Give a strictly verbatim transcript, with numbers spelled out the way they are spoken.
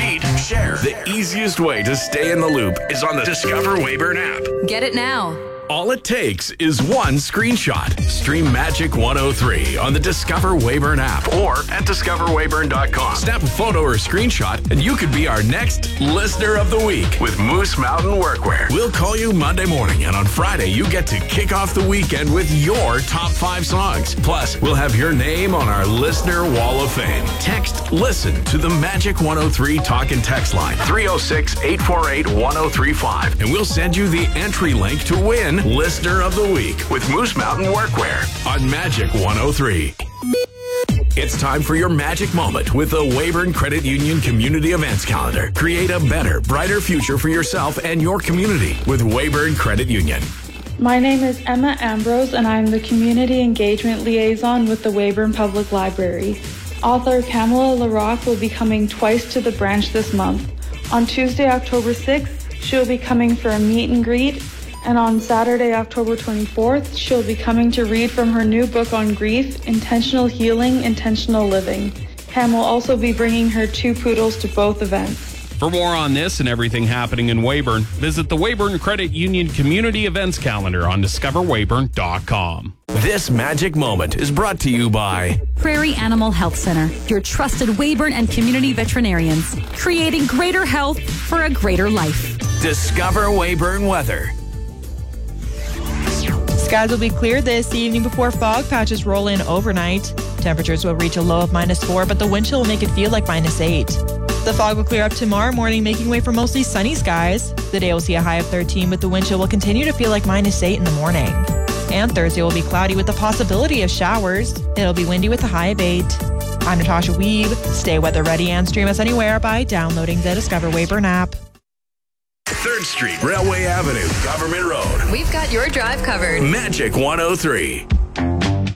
read, share. The easiest way to stay in the loop is on the Discover Weyburn app. Get it now. All it takes is one screenshot. Stream Magic one oh three on the Discover Weyburn app or at discover weyburn dot com. Snap a photo or screenshot and you could be our next Listener of the Week with Moose Mountain Workwear. We'll call you Monday morning, and on Friday you get to kick off the weekend with your top five songs. Plus, we'll have your name on our Listener Wall of Fame. Text LISTEN to the Magic one oh three talk and text line three oh six, eight four eight, one oh three five, and we'll send you the entry link to win Listener of the Week with Moose Mountain Workwear on Magic one oh three. It's time for your magic moment with the Weyburn Credit Union Community Events Calendar. Create a better, brighter future for yourself and your community with Weyburn Credit Union. My name is Emma Ambrose, and I'm the Community Engagement Liaison with the Weyburn Public Library. Author Kamala LaRock will be coming twice to the branch this month. On Tuesday, October sixth, she'll be coming for a meet and greet, and on Saturday, October twenty-fourth, she'll be coming to read from her new book on grief, Intentional Healing, Intentional Living. Pam will also be bringing her two poodles to both events. For more on this and everything happening in Weyburn, visit the Weyburn Credit Union Community Events Calendar on discover weyburn dot com. This magic moment is brought to you by Prairie Animal Health Center, your trusted Weyburn and community veterinarians, creating greater health for a greater life. Discover Weyburn Weather. Skies will be clear this evening before fog patches roll in overnight. Temperatures will reach a low of minus four, but the wind chill will make it feel like minus eight. The fog will clear up tomorrow morning, making way for mostly sunny skies. The day will see a high of thirteen, but the wind chill will continue to feel like minus eight in the morning. And Thursday will be cloudy with the possibility of showers. It'll be windy with a high of eight. I'm Natasha Weeb. Stay weather ready and stream us anywhere by downloading the Discover Weyburn app. third Street, Railway Avenue, Government Road. We've got your drive covered. Magic one oh three.